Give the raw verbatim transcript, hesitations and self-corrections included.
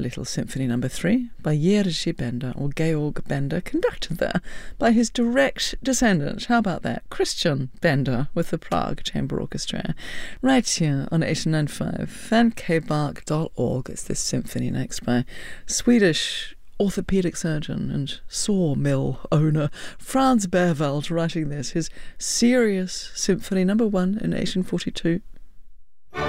little Symphony Number Three by Jerzy Benda, or Georg Benda, conducted there by his direct descendant. How about that? Christian Benda with the Prague Chamber Orchestra. Right here on eighty-nine point five, fan k bark dot org. It's this symphony next by Swedish orthopedic surgeon and sawmill owner Franz Berwald, writing this, his serious Symphony Number One in eighteen forty-two.